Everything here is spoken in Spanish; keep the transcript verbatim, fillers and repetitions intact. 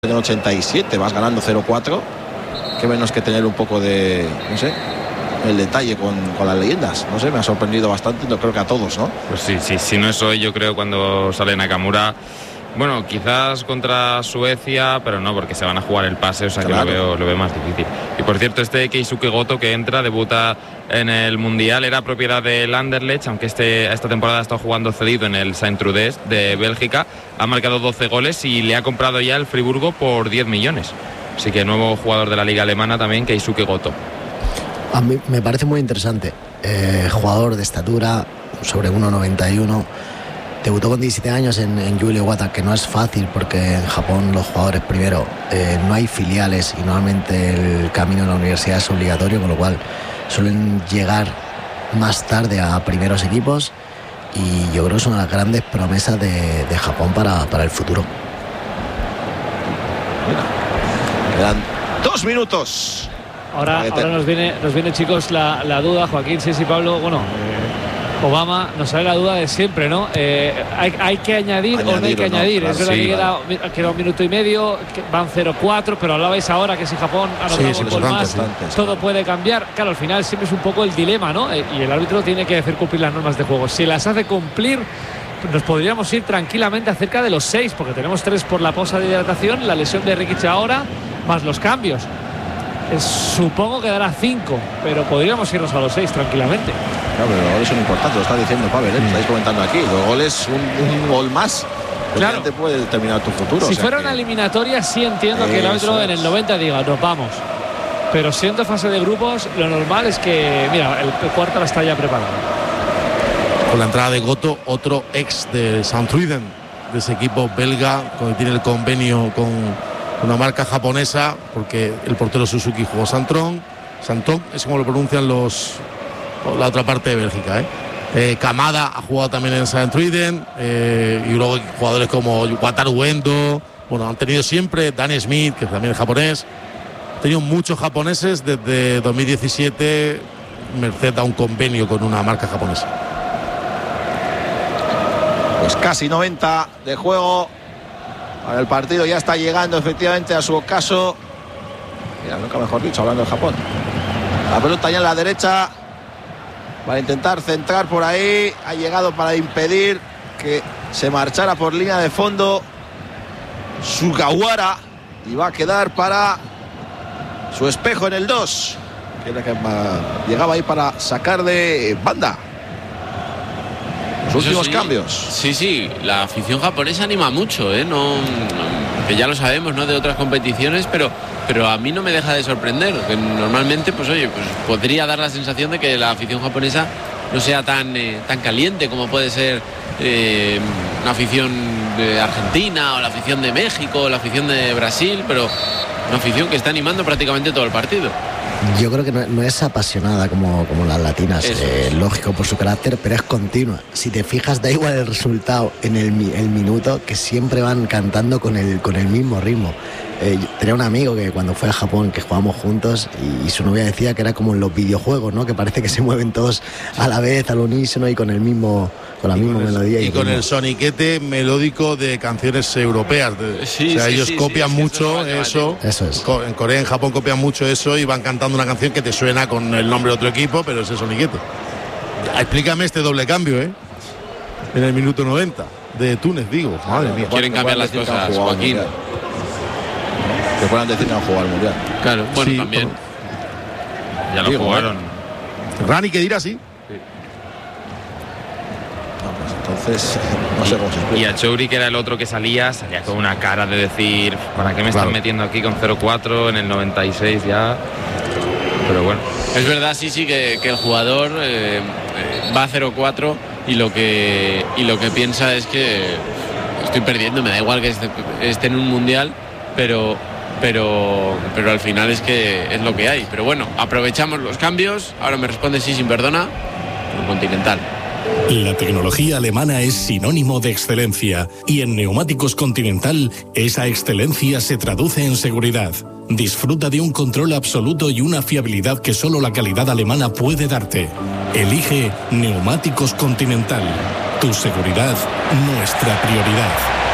En el ochenta y siete vas ganando cero cuatro. Qué menos que tener un poco de, no sé, el detalle con, con las leyendas. No sé, me ha sorprendido bastante, no creo que a todos, ¿no? Pues sí, sí, si no es hoy, yo creo cuando sale Nakamura, bueno, quizás contra Suecia, pero no, porque se van a jugar el pase, o sea claro, que lo veo, lo veo más difícil. Y por cierto, este Keisuke Goto que entra, debuta en el Mundial, era propiedad del Anderlecht, aunque este, esta temporada ha estado jugando cedido en el Saint-Trudés de Bélgica, ha marcado doce goles y le ha comprado ya el Friburgo por diez millones. Así que nuevo jugador de la liga alemana también, Keisuke Goto. A mí me parece muy interesante, eh, jugador de estatura, sobre uno noventa y uno. Debutó con diecisiete años en, en Jubilee Iwata, que no es fácil porque en Japón los jugadores, primero, eh, no hay filiales y normalmente el camino a la universidad es obligatorio, con lo cual suelen llegar más tarde a primeros equipos, y yo creo que es una de las grandes promesas de, de Japón para, para el futuro. Mira, quedan dos minutos. Ahora, ahora nos viene, nos viene chicos, la, la duda, Joaquín, sí, sí, Pablo, bueno... Eh... Obama, nos sale la duda de siempre, ¿no? Eh, hay, ¿Hay que añadir, añadir o no hay que no, añadir? Claro, es verdad sí, que queda, vale. queda un minuto y medio, van cero cuatro, pero hablabais ahora que si Japón anotaba sí, un gol más, antes, todo puede cambiar. Claro, al final siempre es un poco el dilema, ¿no? Y el árbitro tiene que hacer cumplir las normas de juego. Si las hace cumplir, nos podríamos ir tranquilamente a cerca de los seis, porque tenemos tres por la pausa de hidratación, la lesión de Rikic ahora, más los cambios. Es, supongo que dará cinco, pero podríamos irnos a los seis tranquilamente. Claro, pero los goles son importantes, lo está diciendo Pavel, ¿eh? Lo estáis comentando aquí. Los goles, un, un gol más, claro, te puede determinar tu futuro. Si o sea fuera que... una eliminatoria, sí entiendo que el árbitro en el noventa diga, nos vamos. Pero siendo fase de grupos, lo normal es que, mira, el, el cuarto la está ya preparado. Con la entrada de Goto, otro ex de Saint-Truiden, de ese equipo belga, que tiene el convenio con una marca japonesa, porque el portero Suzuki jugó Santron, Santón, es como lo pronuncian los la otra parte de Bélgica, ¿eh? Eh, Kamada ha jugado también en Saint-Truiden, eh, y luego jugadores como Wataru Endo, bueno, han tenido siempre Dan Smith, que también es japonés, han tenido muchos japoneses desde dos mil diecisiete, merced a un convenio con una marca japonesa. Pues casi noventa de juego. Ahora el partido ya está llegando efectivamente a su ocaso. Mira, nunca mejor dicho, hablando de Japón. La pelota ya en la derecha. Para intentar centrar por ahí. Ha llegado para impedir que se marchara por línea de fondo Sugawara. Y va a quedar para su espejo en el dos. Que era que llegaba ahí para sacar de banda. Los últimos sí, cambios. Sí, sí, la afición japonesa anima mucho, ¿eh? No, no, que ya lo sabemos, ¿no? De otras competiciones, pero, pero a mí no me deja de sorprender. Que normalmente, pues oye, pues podría dar la sensación de que la afición japonesa no sea tan, eh, tan caliente como puede ser eh, una afición de Argentina, o la afición de México, o la afición de Brasil, pero una afición que está animando prácticamente todo el partido. Yo creo que no, no es apasionada como, como las latinas, eh, lógico por su carácter, pero es continua. Si te fijas, da igual el resultado en el, el minuto, que siempre van cantando con el, con el mismo ritmo. Eh, tenía un amigo que cuando fue a Japón, que jugábamos juntos, y, y su novia decía que era como en los videojuegos, ¿no? Que parece que se mueven todos a la vez, al unísono y con el mismo, con la misma con melodía. El, y, y con ritmo. el soniquete melódico de canciones europeas. De, sí, o sea, sí, ellos sí, copian sí, mucho es eso. Eso es. En Corea, en Japón copian mucho eso y van cantando una canción que te suena con el nombre de otro equipo, pero ese soniquete. Explícame este doble cambio, ¿eh? En el minuto noventa de Túnez, digo. Madre mía. Quieren cambiar las cosas, Joaquín. Que puedan decir que han jugado al mundial. Claro, bueno, sí, también. Por... Ya lo Digo, jugaron. Rani, que dirá así. Sí. No, pues entonces, no sé cómo se explica. Y a Chouri, que era el otro que salía, salía con una cara de decir, ¿para qué me claro. están metiendo aquí con cero cuatro en el noventa y seis ya? Pero bueno. Es verdad, sí, sí, que, que el jugador eh, eh, va a cero cuatro y lo que y lo que piensa es que estoy perdiendo, me da igual que esté, esté en un mundial, pero pero pero al final es que es lo que hay. Pero bueno, aprovechamos los cambios. Ahora me responde sí sin perdona, el Continental. La tecnología alemana es sinónimo de excelencia y en Neumáticos Continental esa excelencia se traduce en seguridad. Disfruta de un control absoluto y una fiabilidad que solo la calidad alemana puede darte. Elige Neumáticos Continental. Tu seguridad, nuestra prioridad.